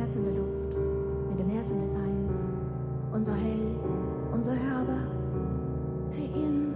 Herz in der Luft, mit dem Herzen des Heils, unser Hell, unser Hörbar, für ihn.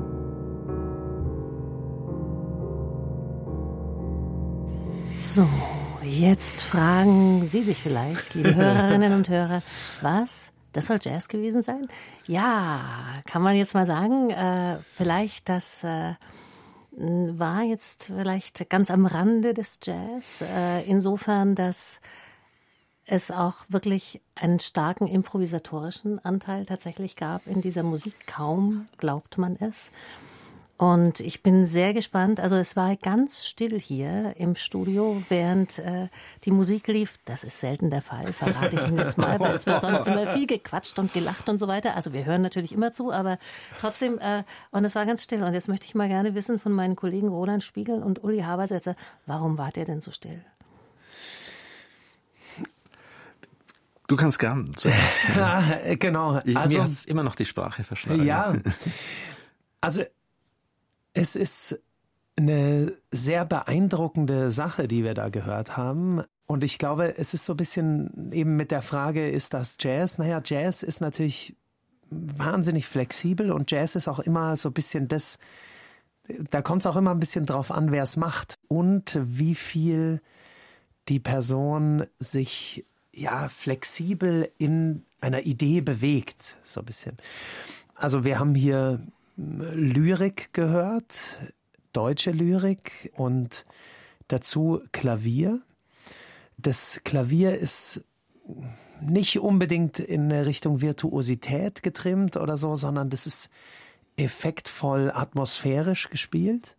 So, jetzt fragen Sie sich vielleicht, liebe Hörerinnen und Hörer, was? Das soll Jazz gewesen sein? Ja, kann man jetzt mal sagen, vielleicht das war jetzt vielleicht ganz am Rande des Jazz, insofern, dass es auch wirklich einen starken improvisatorischen Anteil tatsächlich gab in dieser Musik. Kaum glaubt man es. Und ich bin sehr gespannt. Also es war ganz still hier im Studio, während die Musik lief. Das ist selten der Fall, verrate ich Ihnen jetzt mal, weil es wird sonst immer viel gequatscht und gelacht und so weiter. Also wir hören natürlich immer zu, aber trotzdem, und es war ganz still. Und jetzt möchte ich mal gerne wissen von meinen Kollegen Roland Spiegel und Uli Habersetzer, warum wart ihr denn so still? Du kannst gern zuerst. Ja, genau. Mir hat es immer noch die Sprache verschlagen. Ja, also es ist eine sehr beeindruckende Sache, die wir da gehört haben. Und ich glaube, es ist so ein bisschen eben mit der Frage, ist das Jazz? Naja, Jazz ist natürlich wahnsinnig flexibel und Jazz ist auch immer so ein bisschen das, da kommt es auch immer ein bisschen drauf an, wer es macht und wie viel die Person sich flexibel in einer Idee bewegt, so ein bisschen. Also wir haben hier Lyrik gehört, deutsche Lyrik und dazu Klavier. Das Klavier ist nicht unbedingt in Richtung Virtuosität getrimmt oder so, sondern das ist effektvoll atmosphärisch gespielt.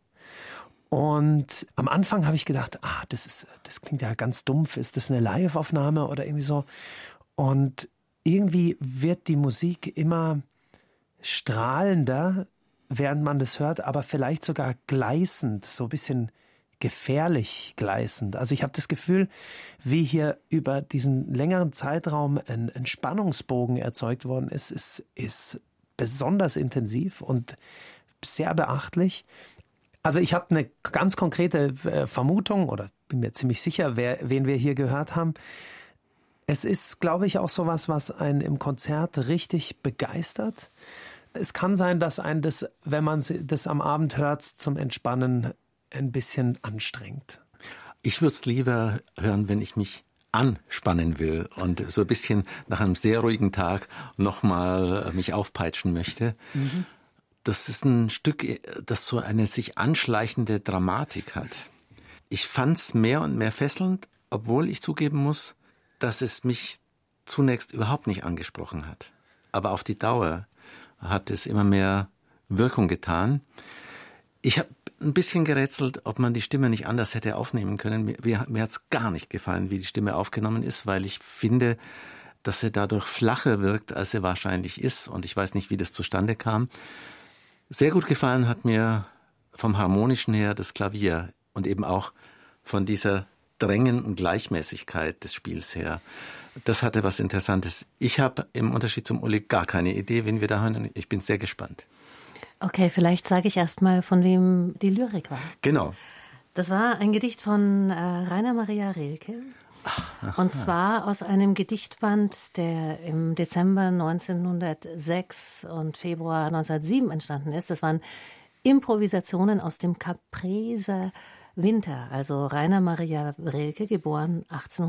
Und am Anfang habe ich gedacht, das klingt ja ganz dumpf, ist das eine Live-Aufnahme oder irgendwie so? Und irgendwie wird die Musik immer strahlender, während man das hört, aber vielleicht sogar gleißend, so ein bisschen gefährlich gleißend. Also ich habe das Gefühl, wie hier über diesen längeren Zeitraum ein Spannungsbogen erzeugt worden ist besonders intensiv und sehr beachtlich. Also ich habe eine ganz konkrete Vermutung oder bin mir ziemlich sicher, wen wir hier gehört haben. Es ist, glaube ich, auch sowas, was einen im Konzert richtig begeistert. Es kann sein, dass einen das, wenn man das am Abend hört, zum Entspannen ein bisschen anstrengt. Ich würde es lieber hören, wenn ich mich anspannen will und so ein bisschen nach einem sehr ruhigen Tag nochmal mich aufpeitschen möchte. Mhm. Das ist ein Stück, das so eine sich anschleichende Dramatik hat. Ich fand es mehr und mehr fesselnd, obwohl ich zugeben muss, dass es mich zunächst überhaupt nicht angesprochen hat. Aber auf die Dauer hat es immer mehr Wirkung getan. Ich habe ein bisschen gerätselt, ob man die Stimme nicht anders hätte aufnehmen können. Mir hat es gar nicht gefallen, wie die Stimme aufgenommen ist, weil ich finde, dass sie dadurch flacher wirkt, als sie wahrscheinlich ist. Und ich weiß nicht, wie das zustande kam. Sehr gut gefallen hat mir vom Harmonischen her das Klavier und eben auch von dieser drängenden Gleichmäßigkeit des Spiels her. Das hatte was Interessantes. Ich habe im Unterschied zum Uli gar keine Idee, wen wir da hören. Ich bin sehr gespannt. Okay, vielleicht sage ich erst mal, von wem die Lyrik war. Genau. Das war ein Gedicht von Rainer Maria Rilke. Und zwar aus einem Gedichtband, der im Dezember 1906 und Februar 1907 entstanden ist. Das waren Improvisationen aus dem Capreser Winter. Also Rainer Maria Rilke, geboren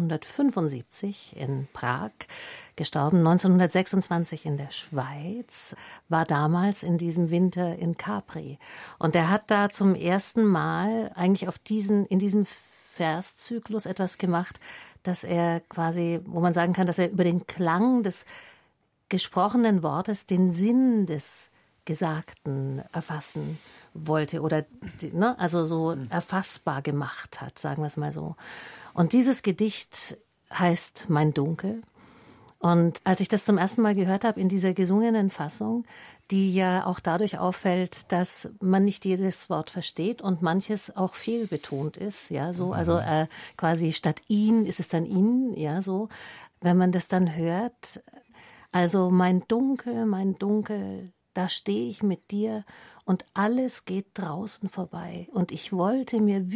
1875 in Prag, gestorben 1926 in der Schweiz, war damals in diesem Winter in Capri. Und er hat da zum ersten Mal eigentlich in diesem Verszyklus etwas gemacht, dass er quasi, wo man sagen kann, dass er über den Klang des gesprochenen Wortes den Sinn des Gesagten erfassen wollte oder also so erfassbar gemacht hat, sagen wir es mal so. Und dieses Gedicht heißt Mein Dunkel. Und als ich das zum ersten Mal gehört habe in dieser gesungenen Fassung, die ja auch dadurch auffällt, dass man nicht jedes Wort versteht und manches auch fehlbetont ist, ja, so, also quasi statt ihn ist es dann ihn, ja, so. Wenn man das dann hört, also mein Dunkel, da stehe ich mit dir und alles geht draußen vorbei und ich wollte mir